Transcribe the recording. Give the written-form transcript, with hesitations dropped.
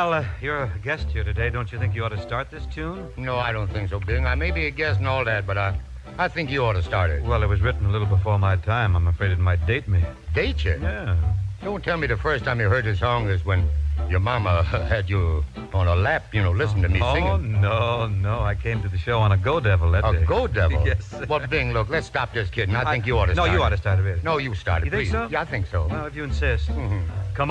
Well, you're a guest here today. Don't you think you ought to start this tune? No, I don't think so, Bing. I may be a guest and all that, but I think you ought to start it. Well, it was written a little before my time. I'm afraid it might date me. Date you? Yeah. Don't tell me the first time you heard the song is when your mama had you on a lap, listening to me singing. Oh, no. I came to the show on a Go Devil that day. A Go Devil? Yes. Well, Bing, look, let's stop this kidding. I think you ought to start No, you it. ought to start it. No, you start it, You think please. so? Yeah, I think so. Well, if you insist. Mm-hmm. Come